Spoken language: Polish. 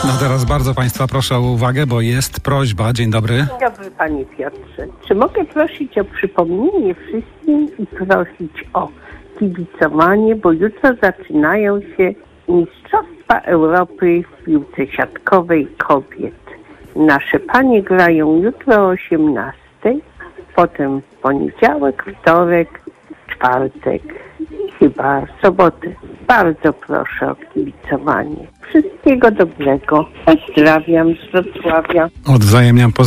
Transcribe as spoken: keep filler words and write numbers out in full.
No teraz bardzo Państwa proszę o uwagę, bo jest prośba. Dzień dobry. Dzień dobry, Panie Piotrze. Czy mogę prosić o przypomnienie wszystkim i prosić o kibicowanie, bo jutro zaczynają się Mistrzostwa Europy w piłce siatkowej kobiet. Nasze panie grają jutro o osiemnastej, potem w poniedziałek, wtorek, czwartek i chyba sobotę. Bardzo proszę o kibicowanie. Wszystkiego dobrego. Pozdrawiam z Wrocławia. Odwzajemniam